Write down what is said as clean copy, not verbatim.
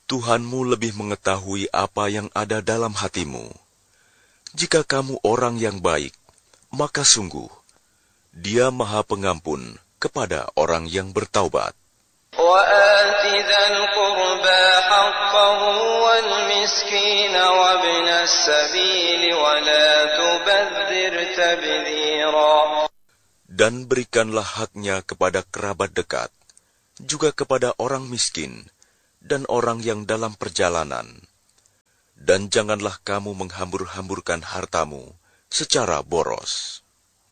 Tuhanmu lebih mengetahui apa yang ada dalam hatimu. Jika kamu orang yang baik, maka sungguh, Dia Maha Pengampun kepada orang yang bertaubat. وَآتِ ذَا الْقُرْبَى حَقَّهُ وَالْمِسْكِينَ وَابْنَ السَّبِيلِ وَلَا تُبَذِّرْ تَبْذِيرًا. Dan berikanlah haknya kepada kerabat dekat, juga kepada orang miskin, dan orang yang dalam perjalanan. Dan janganlah kamu menghambur-hamburkan hartamu secara boros.